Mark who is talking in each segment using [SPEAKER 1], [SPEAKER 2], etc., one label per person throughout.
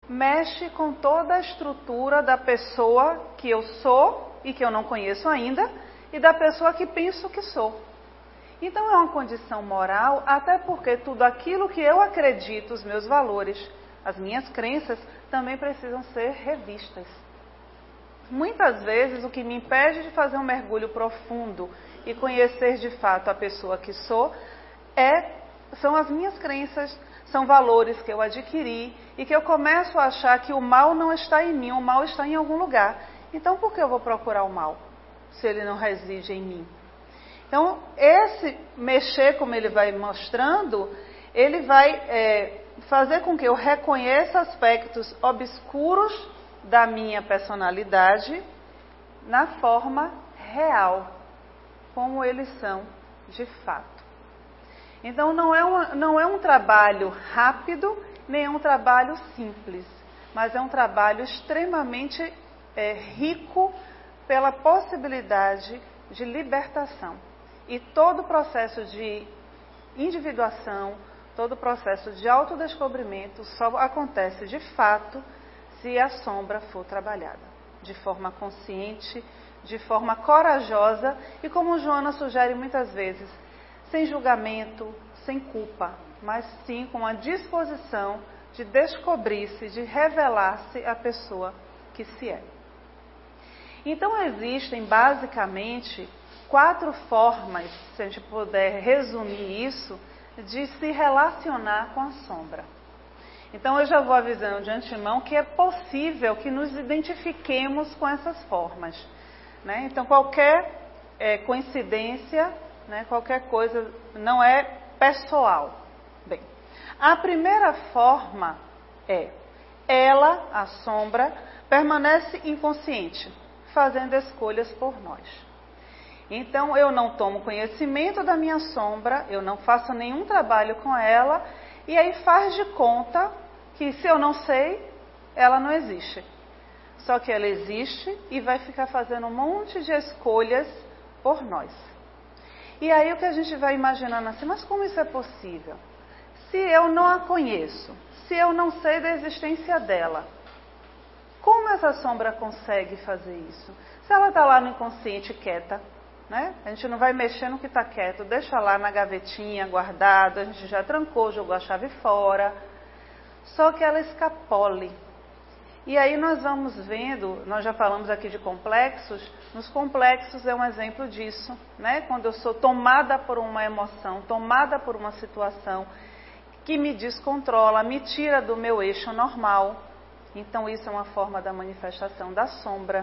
[SPEAKER 1] mexe com toda a estrutura da pessoa que eu sou e que eu não conheço ainda, e da pessoa que penso que sou. Então é uma condição moral, até porque tudo aquilo que eu acredito, os meus valores, as minhas crenças, também precisam ser revistas. Muitas vezes o que me impede de fazer um mergulho profundo e conhecer de fato a pessoa que sou, são as minhas crenças, são valores que eu adquiri e que eu começo a achar que o mal não está em mim, o mal está em algum lugar. Então por que eu vou procurar o mal, se ele não reside em mim? Então, esse mexer, como ele vai mostrando, ele vai fazer com que eu reconheça aspectos obscuros da minha personalidade na forma real, como eles são de fato. Então, não é um trabalho rápido, nem é um trabalho simples, mas é um trabalho extremamente rico pela possibilidade de libertação. E todo o processo de individuação, todo o processo de autodescobrimento só acontece de fato se a sombra for trabalhada de forma consciente, de forma corajosa e, como Joana sugere muitas vezes, sem julgamento, sem culpa, mas sim com a disposição de descobrir-se, de revelar-se a pessoa que se é. Então existem basicamente 4 formas, se a gente puder resumir isso, de se relacionar com a sombra. Então eu já vou avisando de antemão que é possível que nos identifiquemos com essas formas, né? Então qualquer coincidência, né, qualquer coisa não é pessoal. Bem, a primeira forma ela, a sombra, permanece inconsciente, fazendo escolhas por nós. Então, eu não tomo conhecimento da minha sombra, eu não faço nenhum trabalho com ela, e aí faz de conta que se eu não sei, ela não existe. Só que ela existe e vai ficar fazendo um monte de escolhas por nós. E aí o que a gente vai imaginando assim, mas como isso é possível? Se eu não a conheço, se eu não sei da existência dela, como essa sombra consegue fazer isso? Se ela está lá no inconsciente quieta, né? A gente não vai mexer no que está quieto, deixa lá na gavetinha, guardado, a gente já trancou, jogou a chave fora. Só que ela escapole. E aí nós vamos vendo, nós já falamos aqui de complexos, nos complexos é um exemplo disso, né? Quando eu sou tomada por uma emoção, tomada por uma situação que me descontrola, me tira do meu eixo normal. Então isso é uma forma da manifestação da sombra.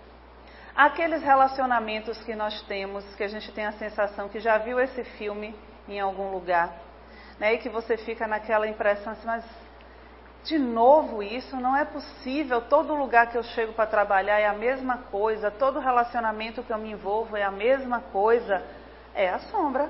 [SPEAKER 1] Aqueles relacionamentos que nós temos, que a gente tem a sensação que já viu esse filme em algum lugar, né? E que você fica naquela impressão assim, mas de novo isso, não é possível, todo lugar que eu chego para trabalhar é a mesma coisa, todo relacionamento que eu me envolvo é a mesma coisa. É a sombra.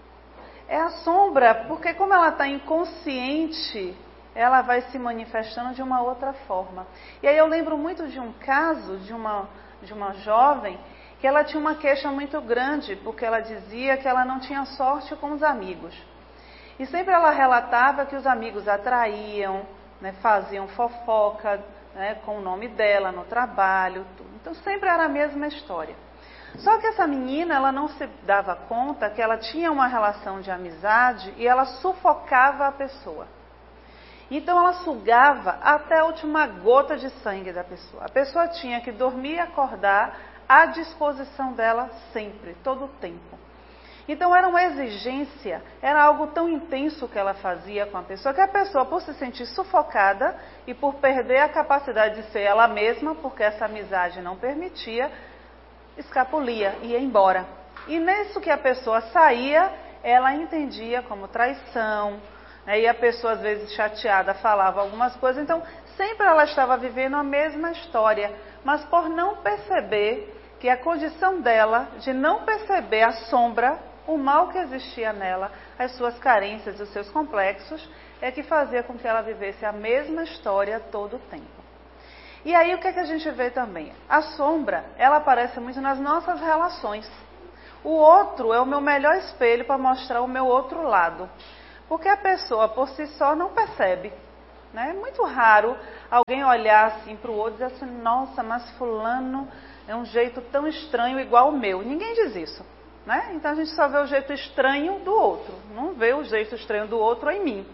[SPEAKER 1] É a sombra, porque como ela está inconsciente, ela vai se manifestando de uma outra forma. E aí eu lembro muito de um caso de uma jovem que ela tinha uma queixa muito grande, porque ela dizia que ela não tinha sorte com os amigos. E sempre ela relatava que os amigos a traíam, né, faziam fofoca, né, com o nome dela no trabalho, tudo. Então sempre era a mesma história. Só que essa menina, ela não se dava conta que ela tinha uma relação de amizade e ela sufocava a pessoa. Então ela sugava até a última gota de sangue da pessoa. A pessoa tinha que dormir e acordar à disposição dela sempre, todo o tempo. Então era uma exigência, era algo tão intenso que ela fazia com a pessoa, que a pessoa, por se sentir sufocada e por perder a capacidade de ser ela mesma, porque essa amizade não permitia, escapulia, ia embora. E nisso que a pessoa saía, ela entendia como traição, né? E a pessoa às vezes chateada falava algumas coisas, então sempre ela estava vivendo a mesma história, mas por não perceber que a condição dela de não perceber a sombra, o mal que existia nela, as suas carências, os seus complexos, é que fazia com que ela vivesse a mesma história todo o tempo. E aí o que é que a gente vê também? A sombra, ela aparece muito nas nossas relações. O outro é o meu melhor espelho para mostrar o meu outro lado. Porque a pessoa por si só não percebe, né? É muito raro alguém olhar assim para o outro e dizer assim, nossa, mas fulano é um jeito tão estranho igual o meu. Ninguém diz isso, né? Então a gente só vê o jeito estranho do outro, não vê o jeito estranho do outro em mim.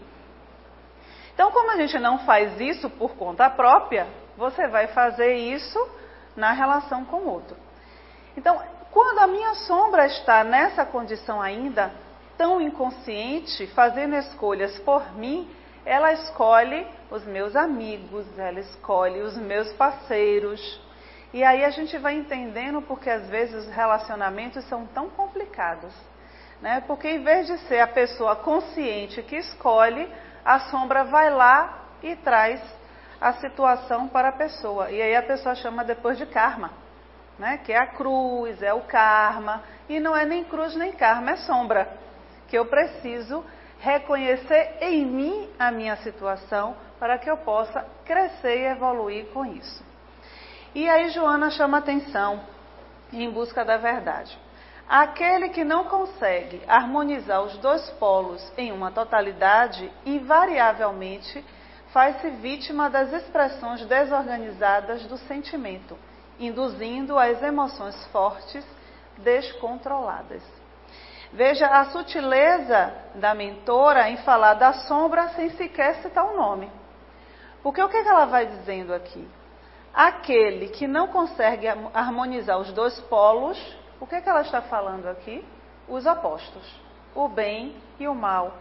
[SPEAKER 1] Então, como a gente não faz isso por conta própria, você vai fazer isso na relação com o outro. Então, quando a minha sombra está nessa condição ainda, tão inconsciente, fazendo escolhas por mim, ela escolhe os meus amigos, ela escolhe os meus parceiros. E aí a gente vai entendendo porque às vezes os relacionamentos são tão complicados, né? Porque em vez de ser a pessoa consciente que escolhe, a sombra vai lá e traz a situação para a pessoa. E aí a pessoa chama depois de karma, né? Que é a cruz, é o karma. E não é nem cruz nem karma, é sombra. Que eu preciso reconhecer em mim a minha situação para que eu possa crescer e evoluir com isso. E aí Joana chama atenção em busca da verdade. Aquele que não consegue harmonizar os dois polos em uma totalidade, invariavelmente faz-se vítima das expressões desorganizadas do sentimento, induzindo as emoções fortes, descontroladas. Veja a sutileza da mentora em falar da sombra sem sequer citar o nome. Porque o que ela vai dizendo aqui? Aquele que não consegue harmonizar os dois polos, o que ela está falando aqui? Os opostos, o bem e o mal,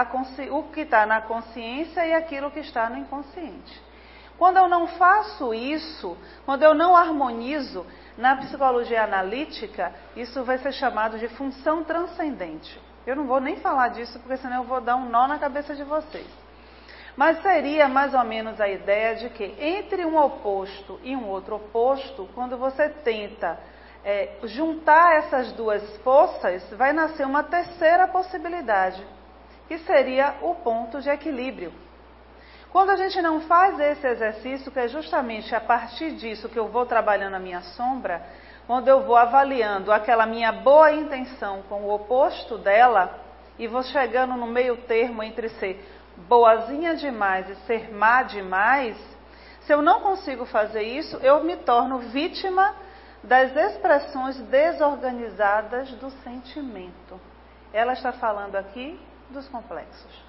[SPEAKER 1] o que está na consciência e aquilo que está no inconsciente. Quando eu não faço isso, quando eu não harmonizo, na psicologia analítica, isso vai ser chamado de função transcendente. Eu não vou nem falar disso, porque senão eu vou dar um nó na cabeça de vocês. Mas seria mais ou menos a ideia de que entre um oposto e um outro oposto, quando você tenta juntar essas duas forças, vai nascer uma terceira possibilidade, que seria o ponto de equilíbrio. Quando a gente não faz esse exercício, que é justamente a partir disso que eu vou trabalhando a minha sombra, quando eu vou avaliando aquela minha boa intenção com o oposto dela, e vou chegando no meio termo entre ser boazinha demais e ser má demais, se eu não consigo fazer isso, eu me torno vítima das expressões desorganizadas do sentimento. Ela está falando aqui dos complexos,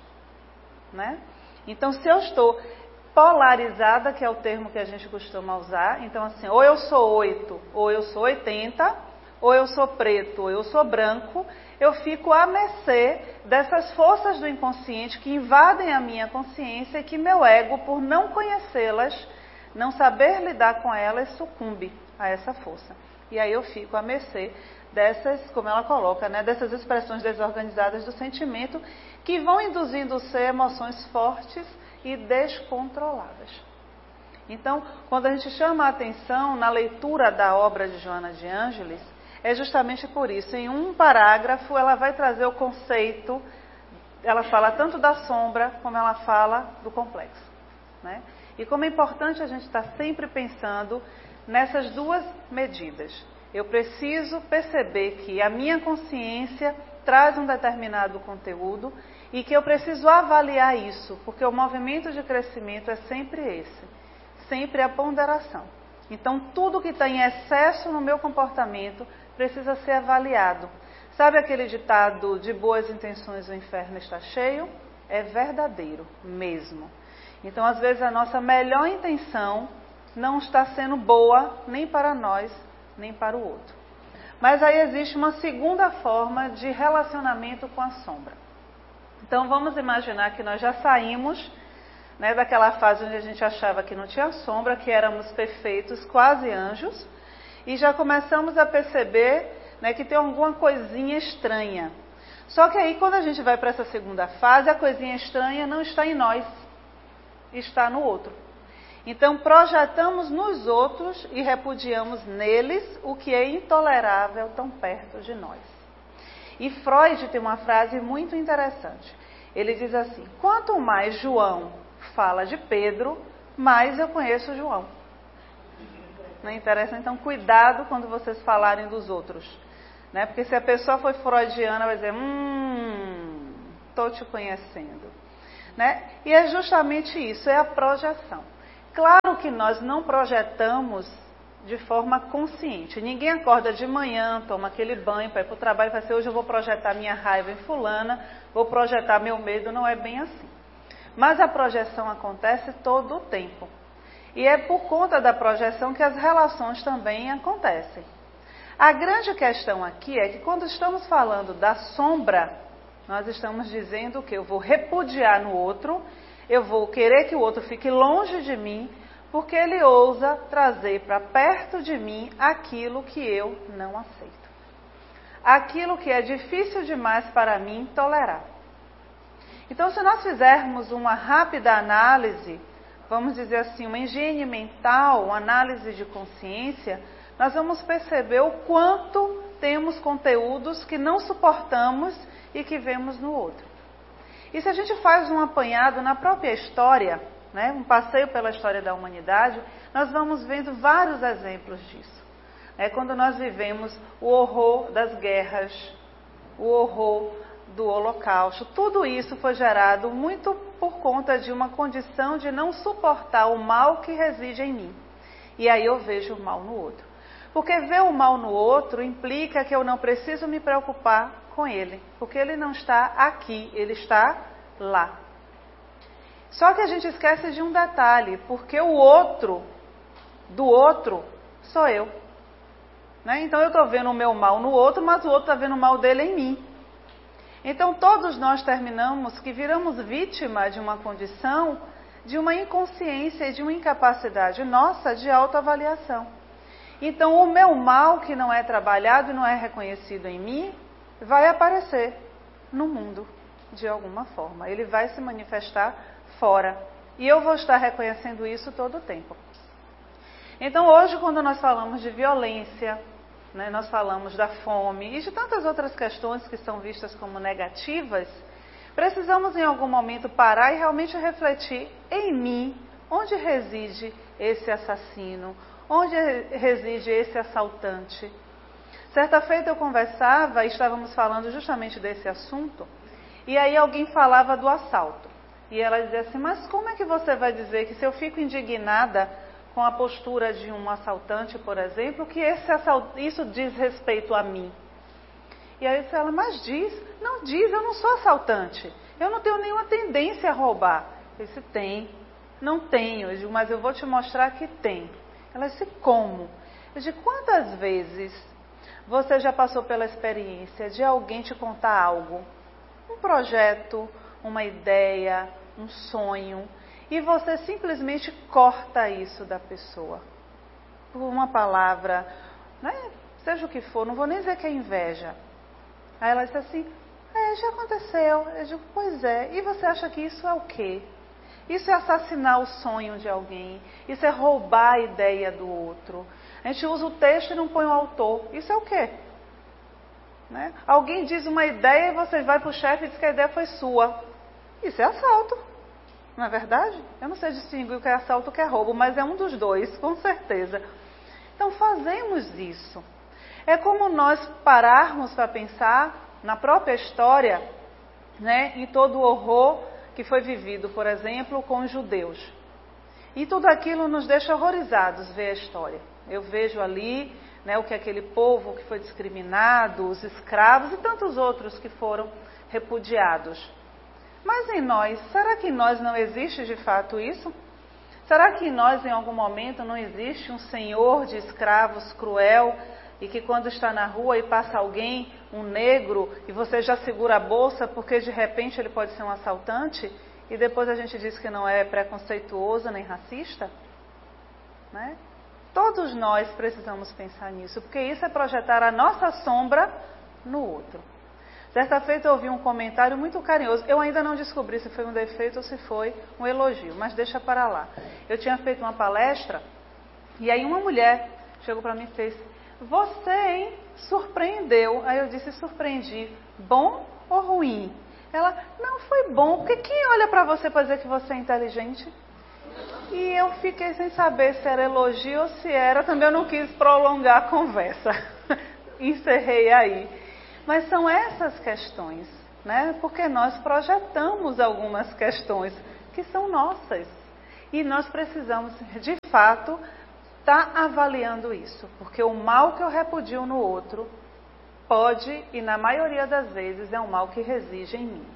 [SPEAKER 1] né? Então, se eu estou polarizada, que é o termo que a gente costuma usar, então assim, ou eu sou 8, ou eu sou 80, ou eu sou preto, ou eu sou branco, eu fico à mercê dessas forças do inconsciente que invadem a minha consciência e que meu ego, por não conhecê-las, não saber lidar com elas, sucumbe a essa força. E aí eu fico à mercê dessas, como ela coloca, né, dessas expressões desorganizadas do sentimento que vão induzindo o ser emoções fortes e descontroladas. Então, quando a gente chama a atenção na leitura da obra de Joana de Ângelis, é justamente por isso. Em um parágrafo, ela vai trazer o conceito, ela fala tanto da sombra, como ela fala do complexo, né? E como é importante a gente estar sempre pensando nessas duas medidas. Eu preciso perceber que a minha consciência traz um determinado conteúdo e que eu preciso avaliar isso, porque o movimento de crescimento é sempre esse, sempre a ponderação. Então, tudo que está em excesso no meu comportamento precisa ser avaliado. Sabe aquele ditado, de boas intenções o inferno está cheio? É verdadeiro mesmo. Então, às vezes, a nossa melhor intenção não está sendo boa nem para nós, nem para o outro. Mas aí existe uma segunda forma de relacionamento com a sombra. Então, vamos imaginar que nós já saímos, né, daquela fase onde a gente achava que não tinha sombra, que éramos perfeitos, quase anjos, e já começamos a perceber, né, que tem alguma coisinha estranha. Só que aí, quando a gente vai para essa segunda fase, a coisinha estranha não está em nós, está no outro. Então, projetamos nos outros e repudiamos neles o que é intolerável tão perto de nós. E Freud tem uma frase muito interessante. Ele diz assim: quanto mais João fala de Pedro, mais eu conheço João. Não interessa? Então, cuidado quando vocês falarem dos outros, né? Porque se a pessoa foi freudiana, vai dizer, estou te conhecendo. né? E é justamente isso, é a projeção. Claro que nós não projetamos de forma consciente. Ninguém acorda de manhã, toma aquele banho para ir para o trabalho e fala assim, hoje eu vou projetar minha raiva em fulana, vou projetar meu medo, não é bem assim. Mas a projeção acontece todo o tempo. E é por conta da projeção que as relações também acontecem. A grande questão aqui é que quando estamos falando da sombra, nós estamos dizendo que eu vou repudiar no outro, eu vou querer que o outro fique longe de mim, porque ele ousa trazer para perto de mim aquilo que eu não aceito. Aquilo que é difícil demais para mim tolerar. Então, se nós fizermos uma rápida análise, vamos dizer assim, uma higiene mental, uma análise de consciência, nós vamos perceber o quanto temos conteúdos que não suportamos e que vemos no outro. E se a gente faz um apanhado na própria história, né, um passeio pela história da humanidade, nós vamos vendo vários exemplos disso. Quando nós vivemos o horror das guerras, o horror do Holocausto, tudo isso foi gerado muito por conta de uma condição de não suportar o mal que reside em mim. E aí eu vejo o mal no outro. Porque ver o mal no outro implica que eu não preciso me preocupar com ele, porque ele não está aqui, ele está lá. Só que a gente esquece de um detalhe, porque o outro, do outro, sou eu. Né? Então eu estou vendo o meu mal no outro, mas o outro está vendo o mal dele em mim. Então todos nós terminamos que viramos vítima de uma condição, de uma inconsciência e de uma incapacidade nossa de autoavaliação. Então o meu mal que não é trabalhado e não é reconhecido em mim, vai aparecer no mundo de alguma forma. Ele vai se manifestar fora. E eu vou estar reconhecendo isso todo o tempo. Então hoje, quando nós falamos de violência, né, nós falamos da fome e de tantas outras questões que são vistas como negativas, precisamos em algum momento parar e realmente refletir em mim, onde reside esse assassino, onde reside esse assaltante. Certa feita eu conversava e estávamos falando justamente desse assunto, e aí alguém falava do assalto. E ela dizia assim, mas como é que você vai dizer que se eu fico indignada com a postura de um assaltante, por exemplo, que isso diz respeito a mim? E aí ela, mas diz, eu não sou assaltante, eu não tenho nenhuma tendência a roubar. Eu disse, tem, não tenho, eu digo, mas eu vou te mostrar que tem. Ela disse, como? Eu disse, quantas vezes você já passou pela experiência de alguém te contar algo, um projeto, uma ideia, um sonho, e você simplesmente corta isso da pessoa, por uma palavra, né? Seja o que for, não vou nem dizer que é inveja. Aí ela disse assim, já aconteceu. Eu digo, pois é, e você acha que isso é o quê? Isso é assassinar o sonho de alguém, isso é roubar a ideia do outro. A gente usa o texto e não põe o autor. Isso é o quê? Né? Alguém diz uma ideia e você vai para o chefe e diz que a ideia foi sua. Isso é assalto, não é verdade? Eu não sei distinguir o que é assalto e o que é roubo, mas é um dos dois, com certeza. Então fazemos isso. É como nós pararmos para pensar na própria história, né, em todo o horror que foi vivido, por exemplo, com os judeus. E tudo aquilo nos deixa horrorizados ver a história. Eu vejo ali, né, o que aquele povo que foi discriminado, os escravos e tantos outros que foram repudiados. Mas em nós, será que em nós não existe de fato isso? Será que em nós em algum momento não existe um senhor de escravos cruel e que quando está na rua e passa alguém, um negro, e você já segura a bolsa porque de repente ele pode ser um assaltante e depois a gente diz que não é preconceituoso nem racista? Né? Todos nós precisamos pensar nisso, porque isso é projetar a nossa sombra no outro. Certa feita eu ouvi um comentário muito carinhoso. Eu ainda não descobri se foi um defeito ou se foi um elogio, mas deixa para lá. Eu tinha feito uma palestra e aí uma mulher chegou para mim e fez, você, hein, surpreendeu. Aí eu disse, surpreendi. Bom ou ruim? Ela, não, foi bom, porque quem olha para você para dizer que você é inteligente? E eu fiquei sem saber se era elogio ou se era, também eu não quis prolongar a conversa. Encerrei aí. Mas são essas questões. né? Porque nós projetamos algumas questões que são nossas. E nós precisamos, de fato, estar avaliando isso. Porque o mal que eu repudio no outro pode, e na maioria das vezes, é um mal que reside em mim.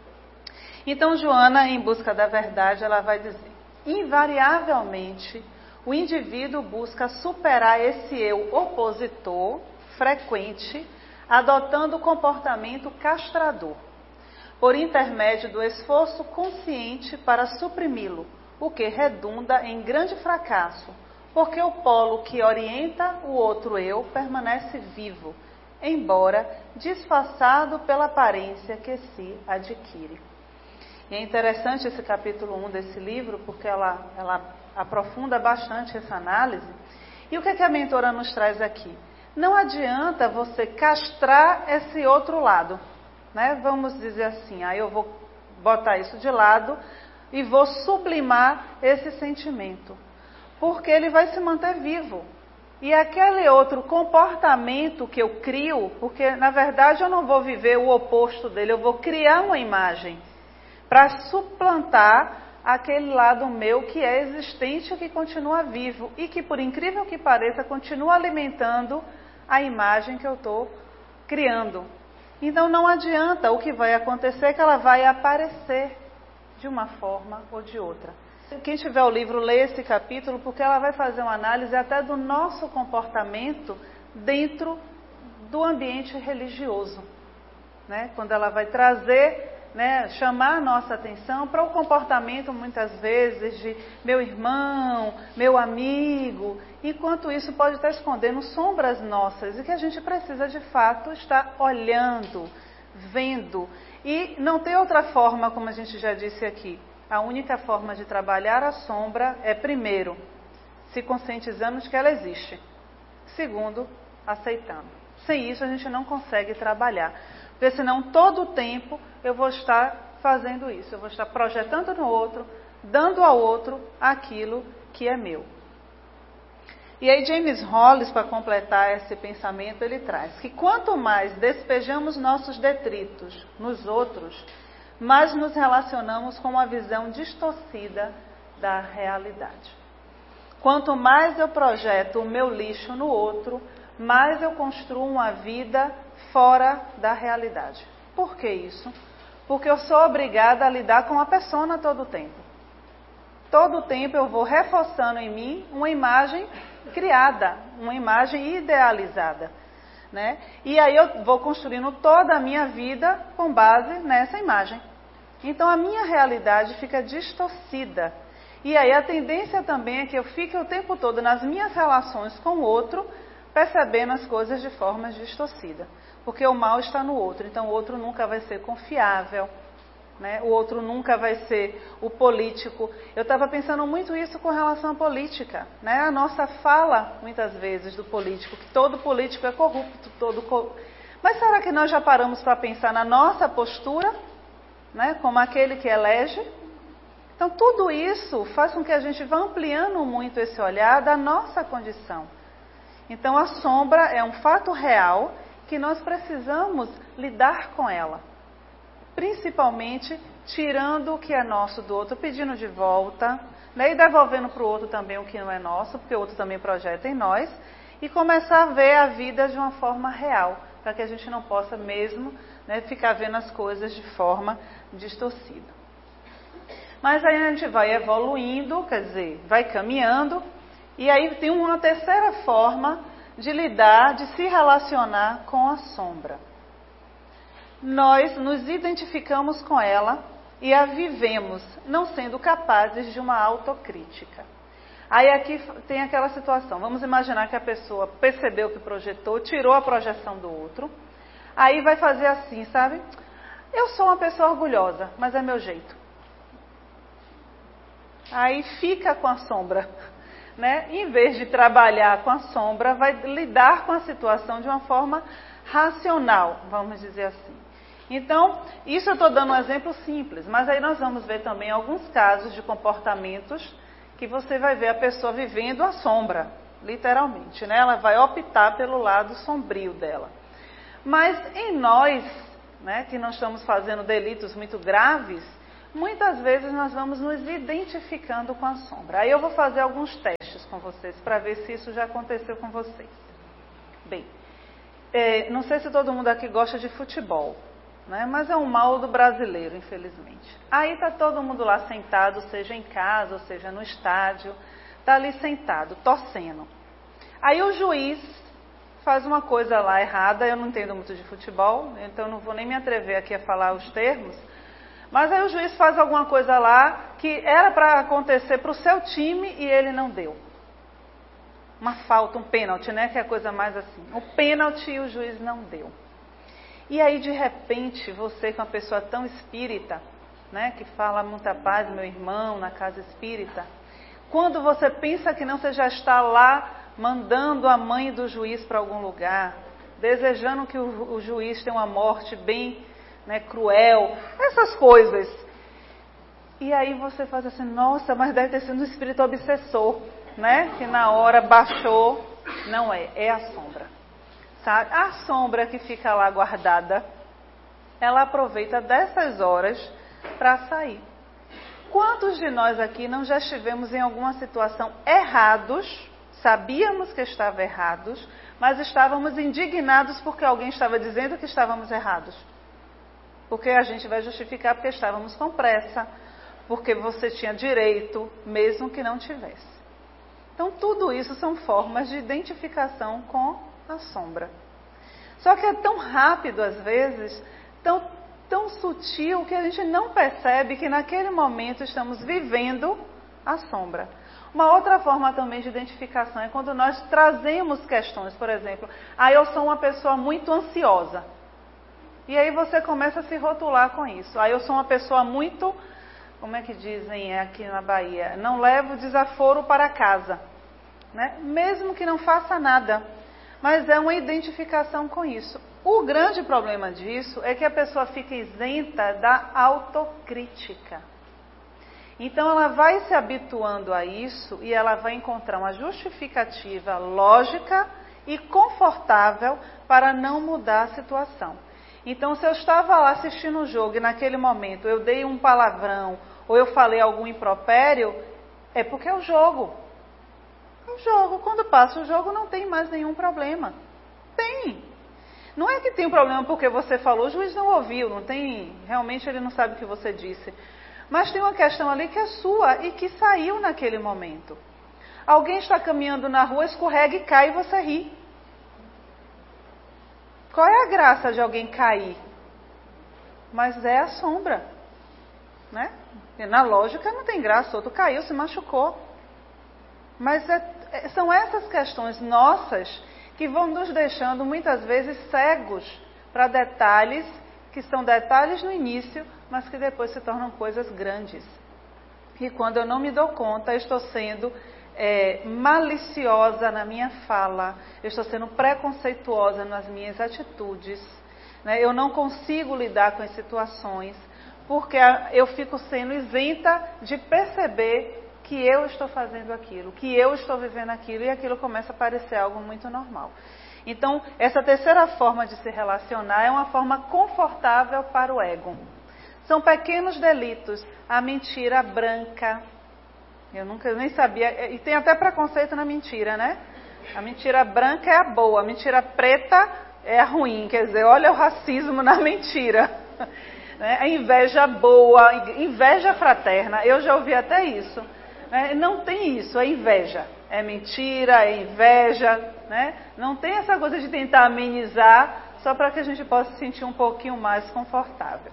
[SPEAKER 1] Então, Joana, em busca da verdade, ela vai dizer: invariavelmente, o indivíduo busca superar esse eu opositor frequente, adotando o comportamento castrador, por intermédio do esforço consciente para suprimi-lo, o que redunda em grande fracasso, porque o polo que orienta o outro eu permanece vivo, embora disfarçado pela aparência que se adquire. E é interessante esse capítulo 1 desse livro, porque ela aprofunda bastante essa análise. E o que a mentora nos traz aqui? Não adianta você castrar esse outro lado, né? Vamos dizer assim, aí eu vou botar isso de lado e vou sublimar esse sentimento, porque ele vai se manter vivo. E aquele outro comportamento que eu crio, porque na verdade eu não vou viver o oposto dele, eu vou criar uma imagem para suplantar aquele lado meu que é existente, que continua vivo e que, por incrível que pareça, continua alimentando a imagem que eu estou criando. Então não adianta, o que vai acontecer é que ela vai aparecer de uma forma ou de outra. Quem tiver o livro, lê esse capítulo, porque ela vai fazer uma análise até do nosso comportamento dentro do ambiente religioso, né? Quando ela vai trazer, né, chamar a nossa atenção para o comportamento, muitas vezes, de meu irmão, meu amigo, enquanto isso pode estar escondendo sombras nossas e que a gente precisa, de fato, estar olhando, vendo. E não tem outra forma, como a gente já disse aqui. A única forma de trabalhar a sombra é, primeiro, se conscientizando de que ela existe. Segundo, aceitando. Sem isso, a gente não consegue trabalhar. Porque senão, todo o tempo, eu vou estar fazendo isso. Eu vou estar projetando no outro, dando ao outro aquilo que é meu. E aí, James Hollis, para completar esse pensamento, ele traz que quanto mais despejamos nossos detritos nos outros, mais nos relacionamos com uma visão distorcida da realidade. Quanto mais eu projeto o meu lixo no outro, mais eu construo uma vida fora da realidade. Por que isso? Porque eu sou obrigada a lidar com a persona todo o tempo. Todo o tempo eu vou reforçando em mim uma imagem criada, uma imagem idealizada, né? E aí eu vou construindo toda a minha vida com base nessa imagem. Então a minha realidade fica distorcida. E aí a tendência também é que eu fique o tempo todo nas minhas relações com o outro, percebendo as coisas de forma distorcida. Porque o mal está no outro, então o outro nunca vai ser confiável, né? O outro nunca vai ser o político. Eu estava pensando muito isso com relação à política, né? A nossa fala, muitas vezes, do político, que todo político é corrupto, Mas será que nós já paramos para pensar na nossa postura, né? Como aquele que elege? Então tudo isso faz com que a gente vá ampliando muito esse olhar da nossa condição. Então a sombra é um fato real que nós precisamos lidar com ela. Principalmente tirando o que é nosso do outro, pedindo de volta, né, e devolvendo para o outro também o que não é nosso, porque o outro também projeta em nós, e começar a ver a vida de uma forma real, para que a gente não possa mesmo, né, ficar vendo as coisas de forma distorcida. Mas aí a gente vai evoluindo, quer dizer, vai caminhando, e aí tem uma terceira forma de lidar, de se relacionar com a sombra. Nós nos identificamos com ela e a vivemos, não sendo capazes de uma autocrítica. Aí aqui tem aquela situação, vamos imaginar que a pessoa percebeu que projetou, tirou a projeção do outro, aí vai fazer assim, sabe? Eu sou uma pessoa orgulhosa, mas é meu jeito. Aí fica com a sombra, né? Em vez de trabalhar com a sombra, vai lidar com a situação de uma forma racional, vamos dizer assim. Então, isso eu estou dando um exemplo simples, mas aí nós vamos ver também alguns casos de comportamentos que você vai ver a pessoa vivendo a sombra, literalmente, né? Ela vai optar pelo lado sombrio dela. Mas em nós né, que não estamos fazendo delitos muito graves, muitas vezes nós vamos nos identificando com a sombra. Aí eu vou fazer alguns testes com vocês para ver se isso já aconteceu com vocês. Bem, não sei se todo mundo aqui gosta de futebol, né, mas é um mal do brasileiro, infelizmente. Aí está todo mundo lá sentado, seja em casa, ou seja no estádio, está ali sentado, torcendo. Aí o juiz faz uma coisa lá errada, eu não entendo muito de futebol, então não vou nem me atrever aqui a falar os termos, mas aí o juiz faz alguma coisa lá que era para acontecer para o seu time e ele não deu. Uma falta, um pênalti, né? Que é a coisa mais assim. O pênalti e o juiz não deu. E aí, de repente, você com uma pessoa tão espírita, né? Que fala muita paz, meu irmão, na casa espírita, quando você pensa que não, você já está lá mandando a mãe do juiz para algum lugar, desejando que o juiz tenha uma morte bem, né, cruel, essas coisas. E aí você faz assim, nossa, mas deve ter sido um espírito obsessor, né? Que na hora baixou. Não é, é a sombra. Sabe? A sombra que fica lá guardada, ela aproveita dessas horas para sair. Quantos de nós aqui não já estivemos em alguma situação errados, sabíamos que estava errados, mas estávamos indignados porque alguém estava dizendo que estávamos errados? Porque a gente vai justificar porque estávamos com pressa, porque você tinha direito, mesmo que não tivesse. Então, tudo isso são formas de identificação com a sombra. Só que é tão rápido, às vezes, tão sutil, que a gente não percebe que naquele momento estamos vivendo a sombra. Uma outra forma também de identificação é quando nós trazemos questões, por exemplo, eu sou uma pessoa muito ansiosa. E aí você começa a se rotular com isso. Eu sou uma pessoa muito, como é que dizem aqui na Bahia, não levo desaforo para casa, né? Mesmo que não faça nada, mas é uma identificação com isso. O grande problema disso é que a pessoa fica isenta da autocrítica. Então ela vai se habituando a isso e ela vai encontrar uma justificativa lógica e confortável para não mudar a situação. Então, se eu estava lá assistindo o jogo e naquele momento eu dei um palavrão ou eu falei algum impropério, é porque é o jogo. É o jogo. Quando passa o jogo não tem mais nenhum problema. Tem. Não é que tem um problema porque você falou, o juiz não ouviu, não tem, realmente ele não sabe o que você disse. Mas tem uma questão ali que é sua e que saiu naquele momento. Alguém está caminhando na rua, escorrega e cai e você ri. Qual é a graça de alguém cair? Mas é a sombra, né? E na lógica não tem graça, outro caiu, se machucou. Mas são essas questões nossas que vão nos deixando muitas vezes cegos para detalhes que são detalhes no início, mas que depois se tornam coisas grandes. E quando eu não me dou conta, eu estou sendo maliciosa na minha fala, eu estou sendo preconceituosa nas minhas atitudes, né? Eu não consigo lidar com as situações, porque eu fico sendo isenta de perceber que eu estou fazendo aquilo, que eu estou vivendo aquilo, e aquilo começa a parecer algo muito normal. Então, essa terceira forma de se relacionar é uma forma confortável para o ego. São pequenos delitos, a mentira branca. Eu nem sabia, e tem até preconceito na mentira, né? A mentira branca é a boa, a mentira preta é a ruim, quer dizer, olha o racismo na mentira. Né? A inveja boa, inveja fraterna, eu já ouvi até isso. Né? Não tem isso, é inveja, é mentira, é inveja, né? Não tem essa coisa de tentar amenizar, só para que a gente possa se sentir um pouquinho mais confortável.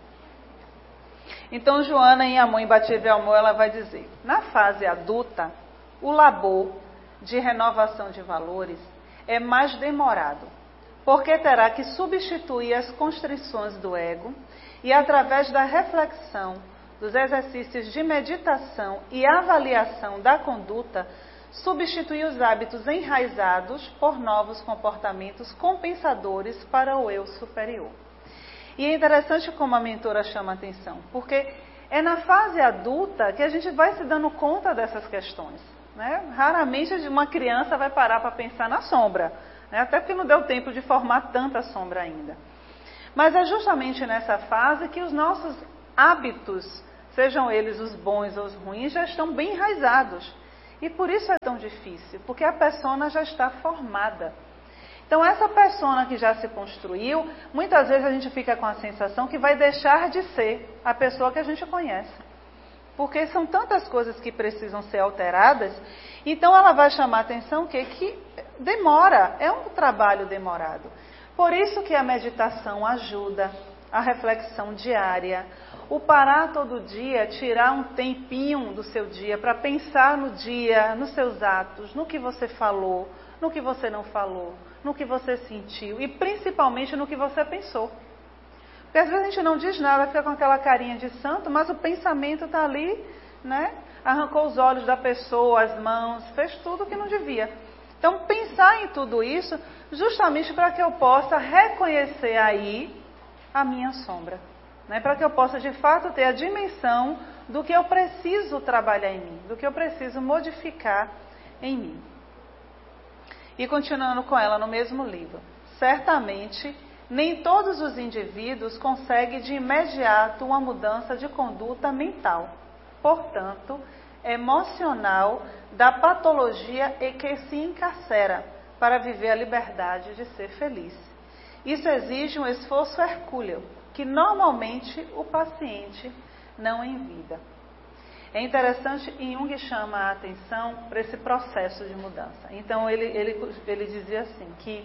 [SPEAKER 1] Então, Joana, em Amor Imbatível e Amor, ela vai dizer, na fase adulta, o labor de renovação de valores é mais demorado, porque terá que substituir as constrições do ego e, através da reflexão, dos exercícios de meditação e avaliação da conduta, substituir os hábitos enraizados por novos comportamentos compensadores para o eu superior. E é interessante como a mentora chama a atenção, porque é na fase adulta que a gente vai se dando conta dessas questões. Né? Raramente uma criança vai parar para pensar na sombra, né? Até porque não deu tempo de formar tanta sombra ainda. Mas é justamente nessa fase que os nossos hábitos, sejam eles os bons ou os ruins, já estão bem enraizados. E por isso é tão difícil, porque a persona já está formada. Então essa persona que já se construiu, muitas vezes a gente fica com a sensação que vai deixar de ser a pessoa que a gente conhece. Porque são tantas coisas que precisam ser alteradas, então ela vai chamar a atenção que demora, é um trabalho demorado. Por isso que a meditação ajuda, a reflexão diária, o parar todo dia, tirar um tempinho do seu dia para pensar no dia, nos seus atos, no que você falou, no que você não falou, no que você sentiu e principalmente no que você pensou. Porque às vezes a gente não diz nada, fica com aquela carinha de santo, mas o pensamento está ali, né? Arrancou os olhos da pessoa, as mãos, fez tudo o que não devia. Então pensar em tudo isso justamente para que eu possa reconhecer aí a minha sombra. Né? Para que eu possa de fato ter a dimensão do que eu preciso trabalhar em mim, do que eu preciso modificar em mim. E continuando com ela no mesmo livro. Certamente, nem todos os indivíduos conseguem de imediato uma mudança de conduta mental, portanto, emocional, da patologia e que se encarcera para viver a liberdade de ser feliz. Isso exige um esforço hercúleo, que normalmente o paciente não envida. É interessante, Jung chama a atenção para esse processo de mudança. Então, ele dizia assim, que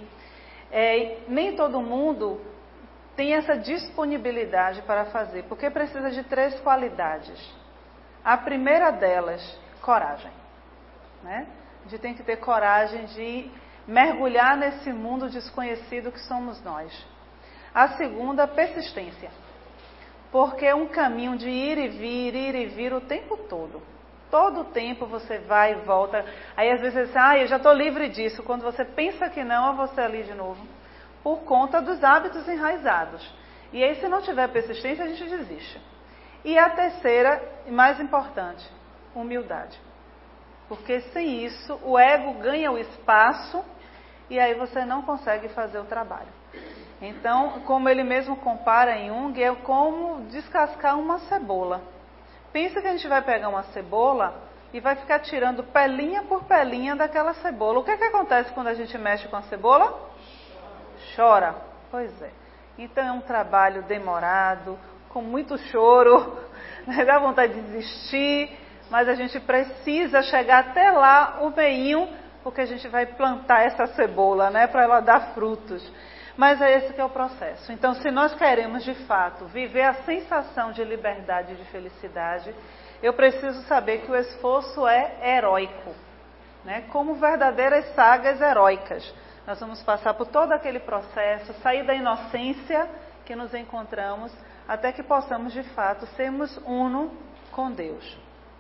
[SPEAKER 1] nem todo mundo tem essa disponibilidade para fazer, porque precisa de 3 qualidades. A primeira delas, coragem. Né? A gente tem que ter coragem de mergulhar nesse mundo desconhecido que somos nós. A segunda, persistência. Porque é um caminho de ir e vir o tempo todo. Todo o tempo você vai e volta. Aí às vezes você diz, eu já estou livre disso. Quando você pensa que não, você ali de novo. Por conta dos hábitos enraizados. E aí se não tiver persistência, a gente desiste. E a terceira, e mais importante, humildade. Porque sem isso, o ego ganha o espaço e aí você não consegue fazer o trabalho. Então, como ele mesmo compara em Jung, é como descascar uma cebola. Pensa que a gente vai pegar uma cebola e vai ficar tirando pelinha por pelinha daquela cebola. O que acontece quando a gente mexe com a cebola? Chora. Pois é. Então é um trabalho demorado, com muito choro, né? Dá vontade de desistir, mas a gente precisa chegar até lá o meinho, porque a gente vai plantar essa cebola, né? Para ela dar frutos. Mas é esse que é o processo. Então, se nós queremos, de fato, viver a sensação de liberdade e de felicidade, eu preciso saber que o esforço é heróico. Né? Como verdadeiras sagas heróicas. Nós vamos passar por todo aquele processo, sair da inocência que nos encontramos, até que possamos, de fato, sermos uno com Deus.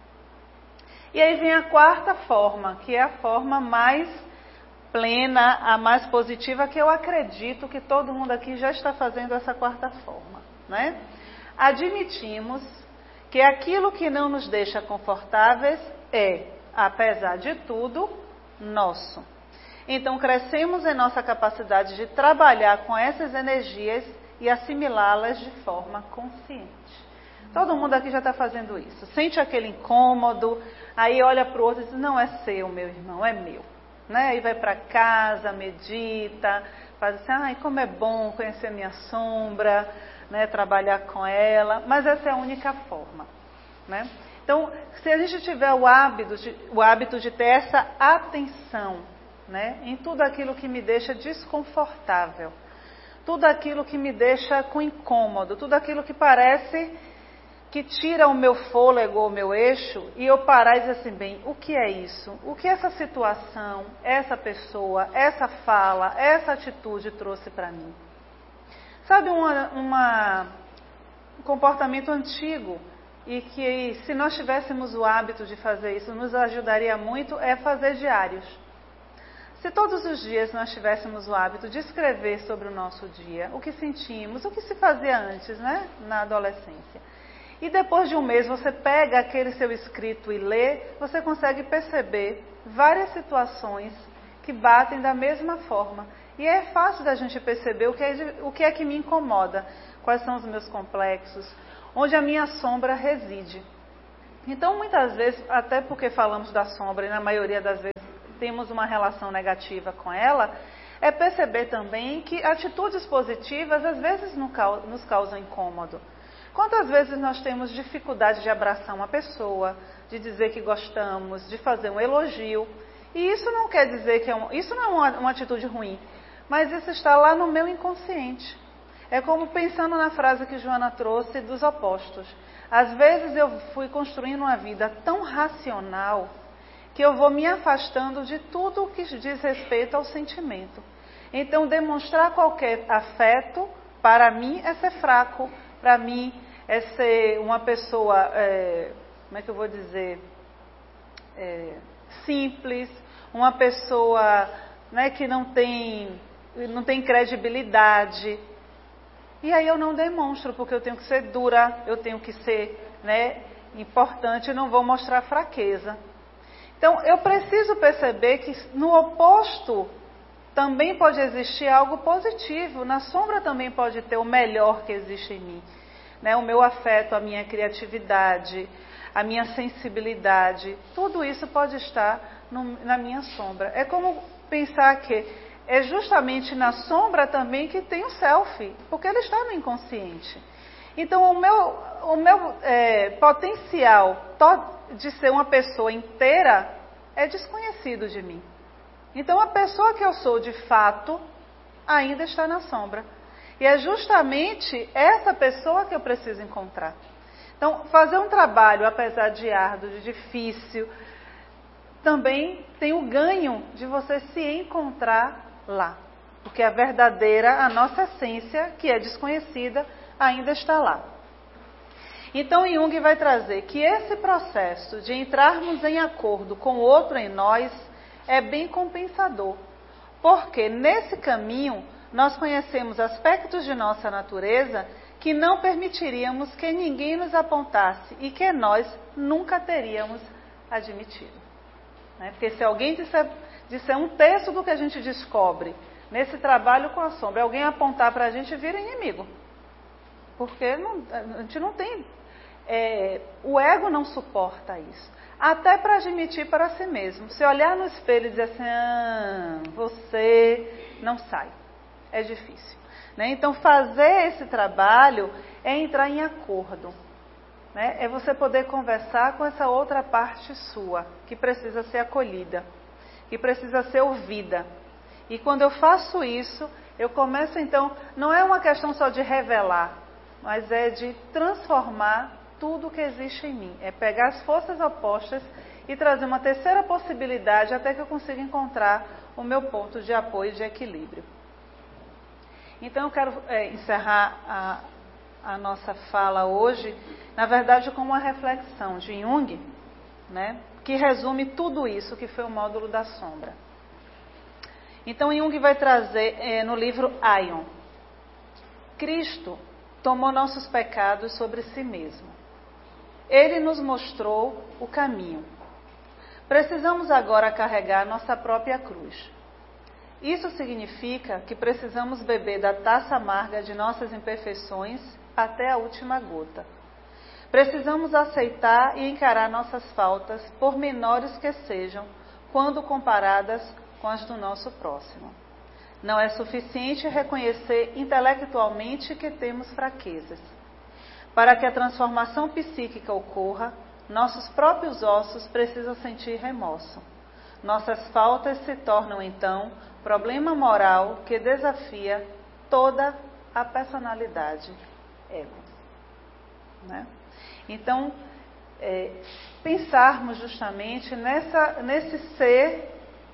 [SPEAKER 1] E aí vem a quarta forma, que é a forma mais plena, a mais positiva, que eu acredito que todo mundo aqui já está fazendo essa quarta forma, né? Admitimos que aquilo que não nos deixa confortáveis é, apesar de tudo, nosso. Então crescemos em nossa capacidade de trabalhar com essas energias e assimilá-las de forma consciente. Todo mundo aqui já está fazendo isso. Sente aquele incômodo, aí olha para o outro e diz, não é seu, meu irmão, é meu. Né? Aí vai para casa, medita, faz assim, como é bom conhecer minha sombra, né? Trabalhar com ela, mas essa é a única forma. Né? Então, se a gente tiver o hábito de ter essa atenção, né? Em tudo aquilo que me deixa desconfortável, tudo aquilo que me deixa com incômodo, tudo aquilo que parece que tira o meu fôlego, o meu eixo, e eu parar e dizer assim, bem, o que é isso? O que essa situação, essa pessoa, essa fala, essa atitude trouxe para mim? Sabe um comportamento antigo, e que se nós tivéssemos o hábito de fazer isso, nos ajudaria muito, é fazer diários. Se todos os dias nós tivéssemos o hábito de escrever sobre o nosso dia, o que sentimos, o que se fazia antes, né, na adolescência. E depois de um mês você pega aquele seu escrito e lê, você consegue perceber várias situações que batem da mesma forma. E é fácil da gente perceber o que é que me incomoda, quais são os meus complexos, onde a minha sombra reside. Então, muitas vezes, até porque falamos da sombra e na maioria das vezes temos uma relação negativa com ela, é perceber também que atitudes positivas às vezes nos causam incômodo. Quantas vezes nós temos dificuldade de abraçar uma pessoa, de dizer que gostamos, de fazer um elogio, e isso não quer dizer que isso não é uma atitude ruim, mas isso está lá no meu inconsciente. É como pensando na frase que Joana trouxe dos opostos. Às vezes eu fui construindo uma vida tão racional que eu vou me afastando de tudo o que diz respeito ao sentimento. Então, demonstrar qualquer afeto, para mim, é ser fraco. Para mim, é ser uma pessoa, como é que eu vou dizer, simples, uma pessoa, né, que não tem credibilidade. E aí eu não demonstro, porque eu tenho que ser dura, eu tenho que ser, né, importante, não vou mostrar fraqueza. Então, eu preciso perceber que no oposto também pode existir algo positivo. Na sombra também pode ter o melhor que existe em mim. Né? O meu afeto, a minha criatividade, a minha sensibilidade, tudo isso pode estar na minha sombra. É como pensar que é justamente na sombra também que tem o self, porque ele está no inconsciente. Então, o meu potencial de ser uma pessoa inteira é desconhecido de mim. Então, a pessoa que eu sou de fato ainda está na sombra. E é justamente essa pessoa que eu preciso encontrar. Então, fazer um trabalho, apesar de árduo, de difícil, também tem o ganho de você se encontrar lá. Porque a verdadeira, a nossa essência, que é desconhecida, ainda está lá. Então, Jung vai trazer que esse processo de entrarmos em acordo com o outro em nós é bem compensador. Porque nesse caminho, nós conhecemos aspectos de nossa natureza que não permitiríamos que ninguém nos apontasse e que nós nunca teríamos admitido. Porque se alguém disser um terço do que a gente descobre nesse trabalho com a sombra, alguém apontar para a gente, vira inimigo. Porque a gente não tem... o ego não suporta isso. Até para admitir para si mesmo. Se olhar no espelho e dizer assim, você não sai. É difícil. Né? Então, fazer esse trabalho é entrar em acordo. Né? É você poder conversar com essa outra parte sua, que precisa ser acolhida, que precisa ser ouvida. E quando eu faço isso, eu começo então, não é uma questão só de revelar, mas é de transformar tudo que existe em mim. É pegar as forças opostas e trazer uma terceira possibilidade até que eu consiga encontrar o meu ponto de apoio e de equilíbrio. Então eu quero encerrar a nossa fala hoje, na verdade, com uma reflexão de Jung, né, que resume tudo isso que foi o módulo da sombra. Então Jung vai trazer no livro Aion: Cristo tomou nossos pecados sobre si mesmo. Ele nos mostrou o caminho. Precisamos agora carregar nossa própria cruz. Isso significa que precisamos beber da taça amarga de nossas imperfeições até a última gota. Precisamos aceitar e encarar nossas faltas, por menores que sejam, quando comparadas com as do nosso próximo. Não é suficiente reconhecer intelectualmente que temos fraquezas. Para que a transformação psíquica ocorra, nossos próprios ossos precisam sentir remorso. Nossas faltas se tornam, então, problema moral que desafia toda a personalidade ego. Né? Então, pensarmos justamente nesse ser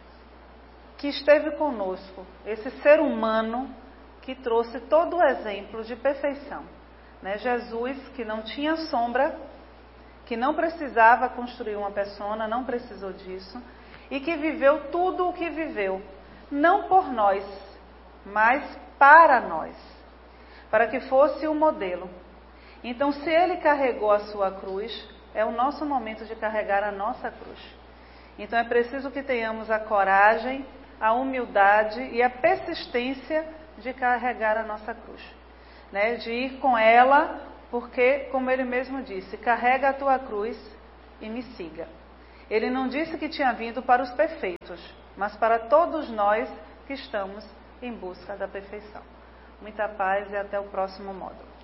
[SPEAKER 1] que esteve conosco, esse ser humano que trouxe todo o exemplo de perfeição. Né? Jesus, que não tinha sombra, que não precisava construir uma persona, não precisou disso, e que viveu tudo o que viveu, não por nós, mas para nós, para que fosse o modelo. Então, se ele carregou a sua cruz, é o nosso momento de carregar a nossa cruz. Então, é preciso que tenhamos a coragem, a humildade e a persistência de carregar a nossa cruz, né? De ir com ela, porque, como ele mesmo disse, carrega a tua cruz e me siga. Ele não disse que tinha vindo para os perfeitos, mas para todos nós que estamos em busca da perfeição. Muita paz e até o próximo módulo.